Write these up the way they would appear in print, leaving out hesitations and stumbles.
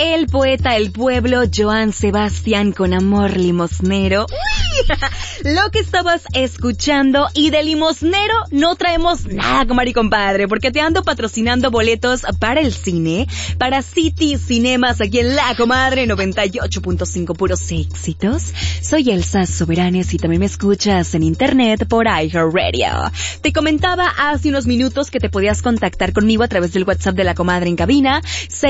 el poeta del pueblo, Joan Sebastián con Amor Limosnero. Lo que estabas escuchando, y de limosnero no traemos nada, comadre y compadre, porque te ando patrocinando boletos para el cine, para City Cinemas, aquí en La Comadre 98.5, puros éxitos. Soy Elsa Soberanes y también me escuchas en internet por iHeartRadio. Te comentaba hace unos minutos que te podías contactar conmigo a través del WhatsApp de La Comadre en cabina,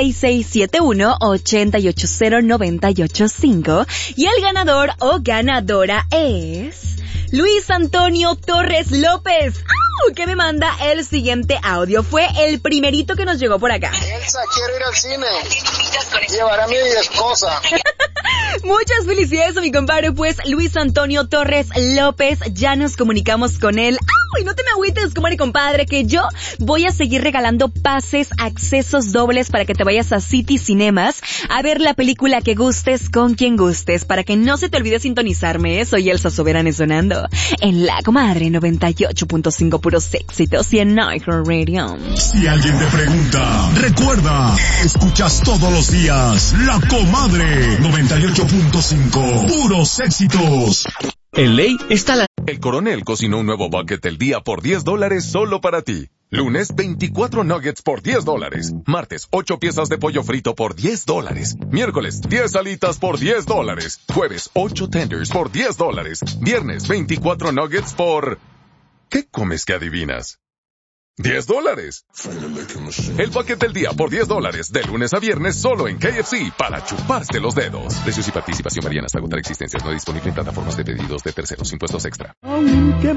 6671-880985, y el ganador o ganadora es Luis Antonio Torres López, que me manda el siguiente audio. Fue el primerito que nos llegó por acá. Elsa, quiero ir al cine. Llevará a mi esposa. Muchas felicidades a mi compadre, pues Luis Antonio Torres López. Ya nos comunicamos con él. Y no te me agüites, comadre y compadre, que yo voy a seguir regalando pases, accesos dobles para que te vayas a City Cinemas a ver la película que gustes con quien gustes, para que no se te olvide sintonizarme. Soy Elsa Soberanes sonando en La Comadre 98.5, puros éxitos, y en iHeartRadio. Si alguien te pregunta, recuerda, escuchas todos los días La Comadre 98.5, puros éxitos. En Ley está la... El Coronel cocinó un nuevo bucket del día por $10 solo para ti. Lunes, 24 nuggets por $10. Martes, 8 piezas de pollo frito por $10. Miércoles, 10 alitas por $10. Jueves, 8 tenders por $10. Viernes, 24 nuggets por... ¿Qué comes que adivinas? $10. El paquete del día por $10, de lunes a viernes solo en KFC, para chuparse los dedos. Precios y participación varían hasta agotar existencias. No disponible en plataformas de pedidos de terceros. Impuestos extra. Aunque